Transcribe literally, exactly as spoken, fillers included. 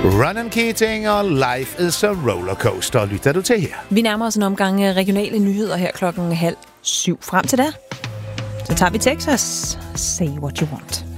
Ronan Keating og Life is a Rollercoaster lytter du til her. Vi nærmer os en omgang regionale nyheder her klokken halv syv. Frem til da, så tager vi Texas. Say what you want.